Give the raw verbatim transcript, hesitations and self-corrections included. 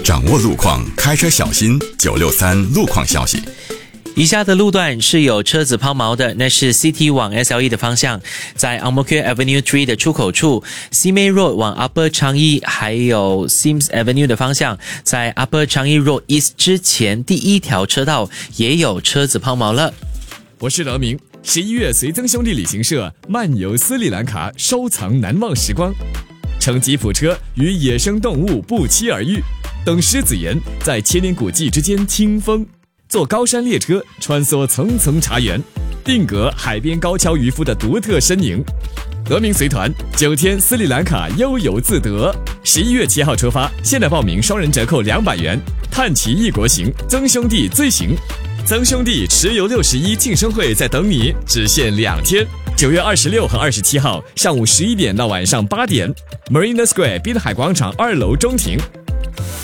掌握路况，开车小心。九六三路况消息。 以下的路段是有车子抛锚的，那是 C T 往 S L E 的方向，在 Ang Mo Kio Avenue 三的出口处 Simei Road 往 Upper Changi 还有 Sims Avenue 的方向，在 Upper Changi Road East 之前第一条车道也有车子抛锚了。 我是德明，十一月随曾兄弟旅行社漫游斯里兰卡，收藏难忘时光，乘吉普车与野生动物不期而遇，等狮子岩在千年古迹之间听风，坐高山列车穿梭层层茶园，定格海边高跷渔夫的独特身影。德明随团九天斯里兰卡悠游自得，十一月七号出发，现在报名双人折扣两百元，探奇异国行，曾兄弟最行。曾兄弟持游六十一庆生会在等你，只限两天，九月二十六和二十七号上午十一点到晚上八点 ，Marina Square 滨海广场二楼中庭。